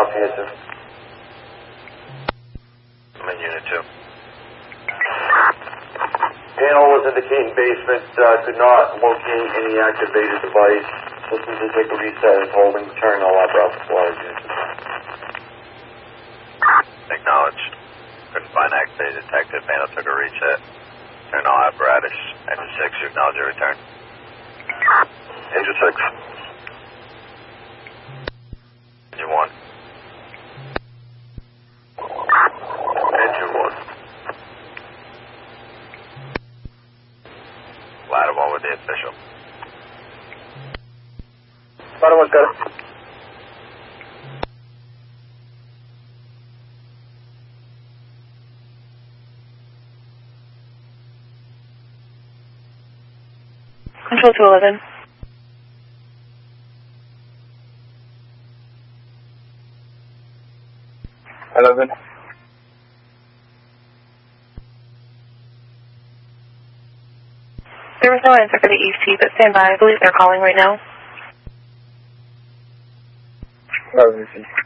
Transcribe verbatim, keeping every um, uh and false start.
Copy it, sir. I'm in Unit two. Panel was indicating basement, uh, could not locate any activated device. Systems to take a reset and holding, turn all apparatus supplies. Acknowledge. Couldn't find activated detected. Panel took a reset. Turn all apparatus. Engine six, you acknowledge your return. Engine six. Engine one. Engine one. Ladder one with the official. Ladder one's got it. Control two eleven. eleven. There was no answer for the E C, but stand by. I believe they're calling right now. eleven.